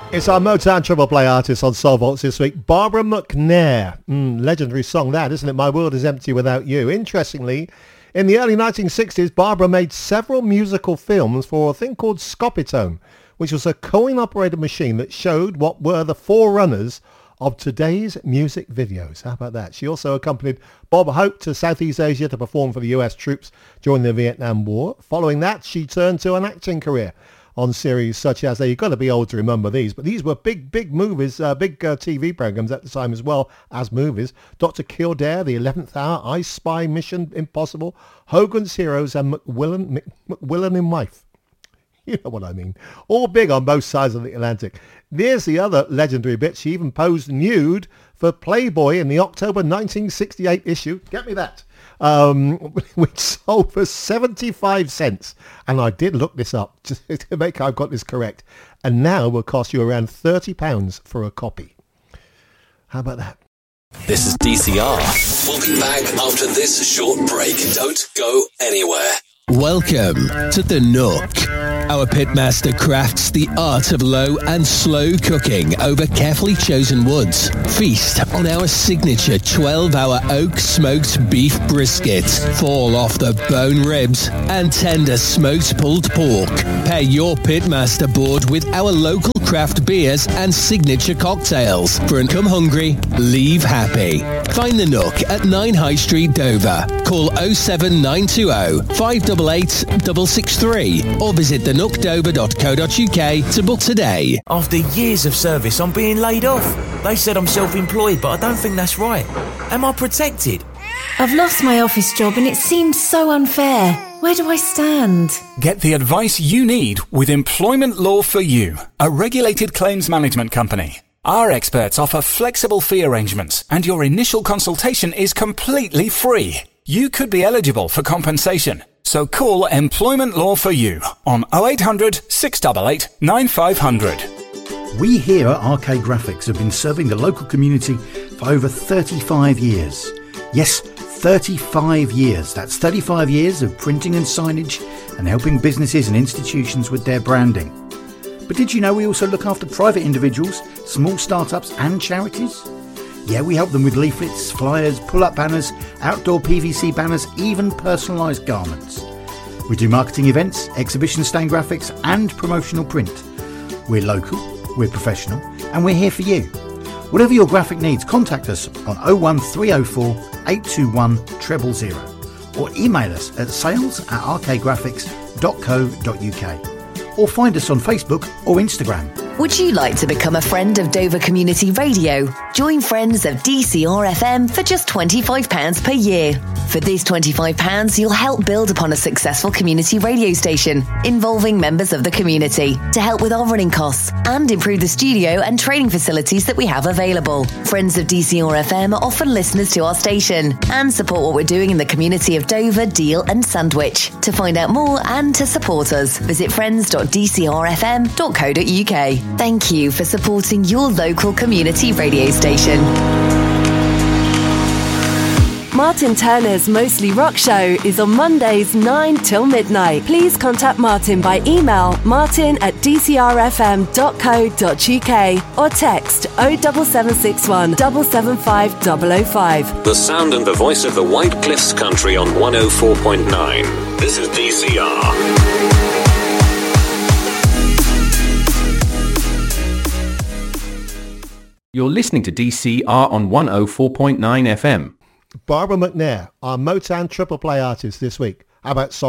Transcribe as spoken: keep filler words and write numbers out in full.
It's our Motown Triple Play artist on Soul Vaults this week, Barbara McNair. Mm, legendary song that, isn't it? My World is Empty Without You. Interestingly, in the early nineteen sixties, Barbara made several musical films for a thing called Scopitone, which was a coin-operated machine that showed what were the forerunners of today's music videos. How about that? She also accompanied Bob Hope to Southeast Asia to perform for the U S troops during the Vietnam War. Following that, she turned to an acting career on series such as, you've got to be old to remember these, but these were big, big movies, uh, big uh, T V programs at the time as well as movies. Doctor Kildare, The eleventh Hour, I Spy, Mission Impossible, Hogan's Heroes, and McWillan, Mc, McWillan and Wife. You know what I mean. All big on both sides of the Atlantic. There's the other legendary bit. She even posed nude for Playboy in the October nineteen sixty-eight issue. Get me that. Um, which sold for seventy-five cents. And I did look this up just to make sure I've got this correct. And now will cost you around thirty pounds for a copy. How about that? This is D C R. We'll be back after this short break. Don't go anywhere. Welcome to The Nook. Our pitmaster crafts the art of low and slow cooking over carefully chosen woods. Feast on our signature twelve-hour oak smoked beef brisket. Fall off the bone ribs and tender smoked pulled pork. Pair your pitmaster board with our local craft beers and signature cocktails. For an come hungry, leave happy. Find The Nook at nine High Street, Dover. Call oh seven nine two oh, five eight eight, six six three or visit the nook dover dot co dot uk to book today. After years of service, I'm being laid off. They said I'm self-employed, but I don't think that's right. Am I protected? I've lost my office job and it seems so unfair. Where do I stand? Get the advice you need with Employment Law for You, a regulated claims management company. Our experts offer flexible fee arrangements and your initial consultation is completely free. You could be eligible for compensation. So call Employment Law for You on oh eight hundred, six eight eight, nine five hundred. We here at R K Graphics have been serving the local community for over thirty-five years. Yes, thirty-five years. That's thirty-five years of printing and signage and helping businesses and institutions with their branding. But did you know we also look after private individuals, small startups and charities? Yeah, we help them with leaflets, flyers, pull-up banners, outdoor P V C banners, even personalised garments. We do marketing events, exhibition stand graphics and promotional print. We're local, we're professional and we're here for you. Whatever your graphic needs, contact us on oh one three oh four, eight two one, zero zero zero or email us at sales at r k graphics dot co dot u k or find us on Facebook or Instagram. Would you like to become a friend of Dover Community Radio? Join Friends of D C R F M for just twenty-five pounds per year. For these twenty-five pounds, you'll help build upon a successful community radio station involving members of the community to help with our running costs and improve the studio and training facilities that we have available. Friends of D C R F M offer listeners to our station and support what we're doing in the community of Dover, Deal and Sandwich. To find out more and to support us, visit friends dot d c r f m dot co dot u k. Thank you for supporting your local community radio station. Martin Turner's Mostly Rock Show is on Mondays nine till midnight. Please contact Martin by email martin at d c r f m dot co dot u k or text oh seven seven six one, seven seven five oh oh five. The sound and the voice of the White Cliffs country on one oh four point nine. This is D C R. You're listening to D C R on one oh four point nine F M. Barbara McNair, our Motown Triple Play artist this week. How about Soul